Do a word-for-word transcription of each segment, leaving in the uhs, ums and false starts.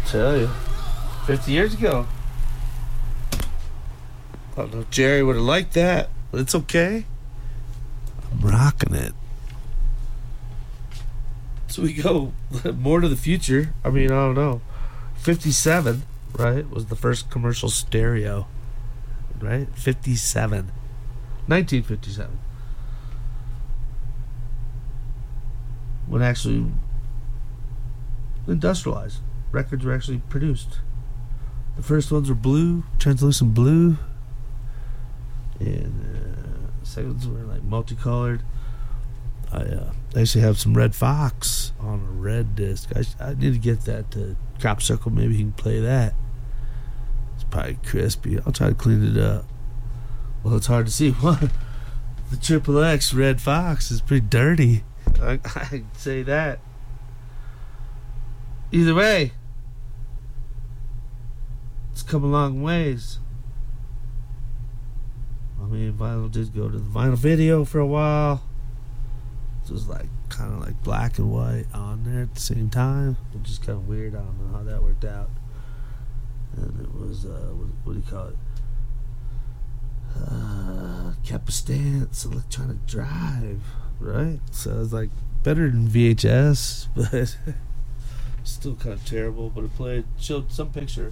Tell you, fifty years ago. I don't know if Jerry would have liked that, but it's okay. I'm rocking it. So we go more to the future. I mean, I don't know. fifty-seven, right, was the first commercial stereo. Right? fifty-seven. nineteen fifty-seven. When actually industrialized. Records were actually produced. The first ones were blue, translucent blue. And uh, second ones were like multicolored. I uh, actually have some Red Fox on a red disc. I, I need to get that to Crop Circle. Maybe he can play that. It's probably crispy. I'll try to clean it up. Well, it's hard to see. What? The Triple X Red Fox is pretty dirty. I, I can say that. Either way, it's come a long ways. I mean, vinyl did go to the vinyl video for a while. It was like kind of like black and white on there at the same time, which is kind of weird. I don't know how that worked out. And it was uh, what, what do you call it? Uh, Capistance Electronic Drive, right? So it's like better than V H S, but still kind of terrible. But it played, showed some picture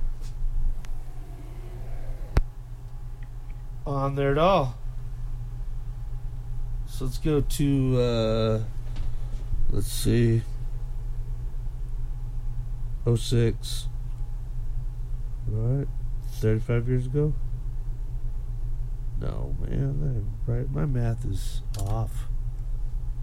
on there at all. So let's go to, uh, let's see, oh six, right, thirty-five years ago? No, man, that, right, my math is off.